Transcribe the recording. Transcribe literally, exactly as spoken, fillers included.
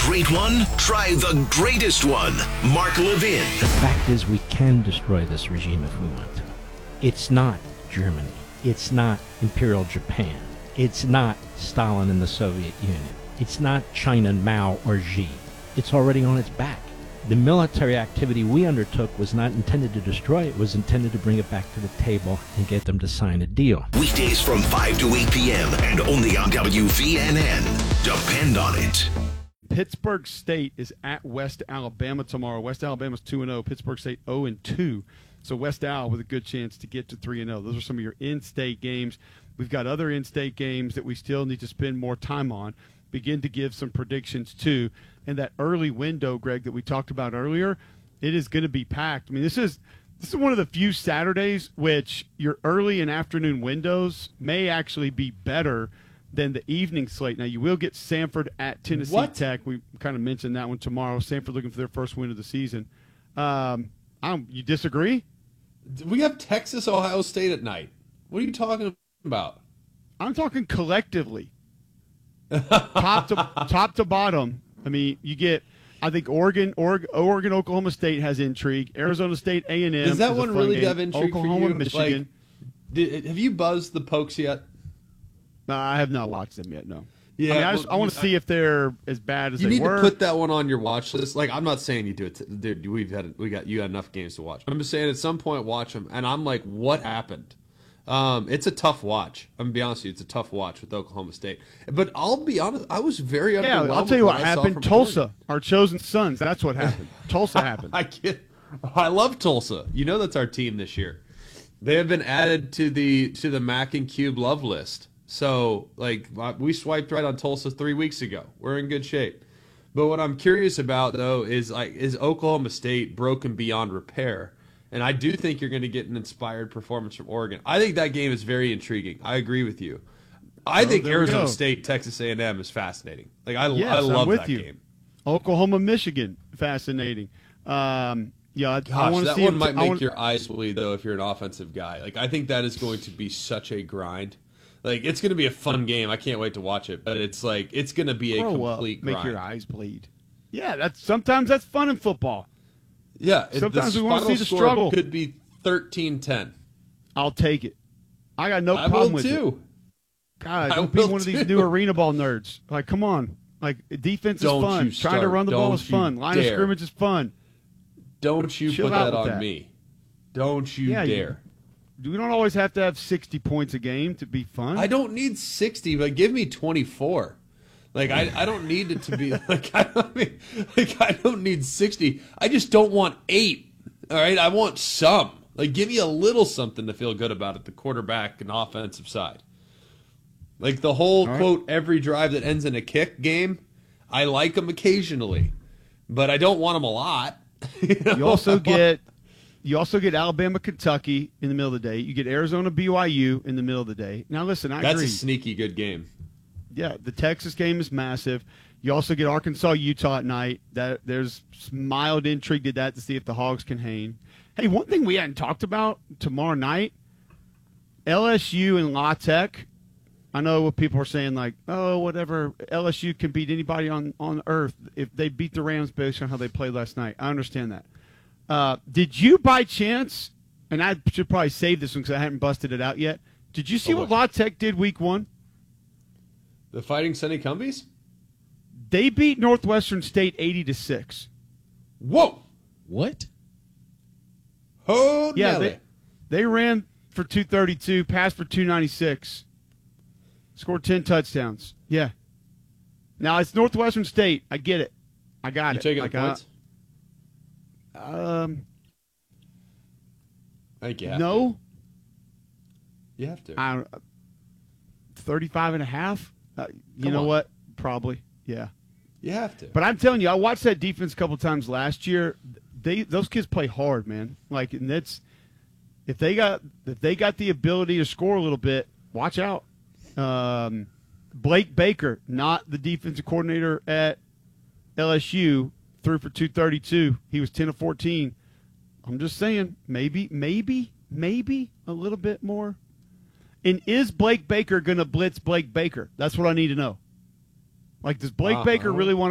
great one? Try the greatest one. Mark Levin. The fact is, we can destroy this regime if we want to. It's not Germany. It's not Imperial Japan. It's not Stalin and the Soviet Union. It's not China, Mao, or Xi. It's already on its back. The military activity we undertook was not intended to destroy it. It was intended to bring it back to the table and get them to sign a deal. Weekdays from five to eight p.m. and only on W V N N. Depend on it. Pittsburgh State is at West Alabama tomorrow. West Alabama's two and oh. Pittsburgh State oh and two. So West Al with a good chance to get to three and oh. Those are some of your in-state games. We've got other in-state games that we still need to spend more time on. Begin to give some predictions too. And that early window, Greg, that we talked about earlier, it is going to be packed. I mean, this is this is one of the few Saturdays which your early and afternoon windows may actually be better than the evening slate. Now, you will get Samford at Tennessee What? Tech. We kind of mentioned that one tomorrow. Samford looking for their first win of the season. Um, I don't, you disagree? We have Texas, Ohio State at night. What are you talking about? I'm talking collectively. top to top to bottom. I mean, you get, I think Oregon, Oregon, Oregon, Oklahoma State has intrigue. Arizona State, A and M. Does that is a one fun really game. have intrigue Oklahoma, for you? Michigan. Like, did, have you buzzed the Pokes yet? No, I have not watched them yet. No. Yeah, I, mean, I, just, well, I want to see if they're as bad as You they need were. to put that one on your watch list. Like, I'm not saying you do it. Dude, we've had we got you got enough games to watch. I'm just saying at some point watch them, and I'm like, what happened? Um, it's a tough watch. I'm gonna be honest with you, it's a tough watch with Oklahoma State. But I'll be honest, I was very yeah, underwhelmed. I'll tell you with what I saw happened. from Tulsa, Oregon. our chosen sons. That's what happened. Tulsa happened. I get. I love Tulsa. You know that's our team this year. They have been added to the to the Mac and Cube love list. So, like, we swiped right on Tulsa three weeks ago. We're in good shape. But what I'm curious about, though, is like, is Oklahoma State broken beyond repair? And I do think you're going to get an inspired performance from Oregon. I think that game is very intriguing. I agree with you. I Oh, think there we Arizona go. State, Texas A and M is fascinating. Like, I, Yes, I love I'm with that you. game. Oklahoma, Michigan, fascinating. Um, yeah, I, I Gosh, want to that see one if- might I make wanna- your eyes bleed, though, if you're an offensive guy. Like, I think that is going to be such a grind. Like, it's going to be a fun game. I can't wait to watch it. But it's like, it's going to be a Grow up, complete make grind. your eyes bleed. Yeah, that's sometimes that's fun in football. Yeah, it- Sometimes the we wanna final see the score struggle. could be thirteen ten. I'll take it. I got no I problem will with it. too. God, I don't be will one of these too. new arena ball nerds. Like, come on. Like, defense Don't is fun. you Trying to start. run the ball Don't is fun. you Line of dare. scrimmage is fun. Don't you Chill put out that with on that. me. Don't you Yeah, you- dare. We don't always have to have sixty points a game to be fun. I don't need sixty, but give me twenty-four. Like, I, I don't need it to be like I don't mean, like I don't need sixty. I just don't want eight. All right, I want some. Like, give me a little something to feel good about at the quarterback and offensive side. Like the whole All right. quote every drive that ends in a kick game. I like them occasionally, but I don't want them a lot. You, know? You also get you also get Alabama, Kentucky in the middle of the day. You get Arizona, B Y U in the middle of the day. Now, listen, I That's agree. a sneaky good game. Yeah, the Texas game is massive. You also get Arkansas, Utah at night. That there's mild intrigue to that to see if the Hogs can hang. Hey, one thing we hadn't talked about tomorrow night: L S U and La Tech. I know what people are saying, like, oh, whatever. L S U can beat anybody on on earth if they beat the Rams based on how they played last night. I understand that. Uh, did you, by chance, and I should probably save this one because I haven't busted it out yet. Did you see Oh, what what? La Tech did week one? The Fighting Sunny Cumbies? They beat Northwestern State eighty to six. Whoa! What? Oh, Yeah, Nelly. they, they ran for two thirty-two, passed for two ninety-six, scored ten touchdowns. Yeah. Now it's Northwestern State. I get it. I got You it. taking Like, the points? uh, um, I think you have no. to. You have to. I, thirty-five and a half. Uh, you Come know on. what? Probably. Yeah. You have to. But I'm telling you, I watched that defense a couple times last year. They those kids play hard, man. Like, and that's if they got if they got the ability to score a little bit, watch out. Um, Blake Baker, not the defensive coordinator at L S U, threw for two thirty-two. He was ten of fourteen. I'm just saying, maybe, maybe, maybe a little bit more. And is Blake Baker going to blitz Blake Baker? That's what I need to know. Like, does Blake Uh-huh. Baker really want to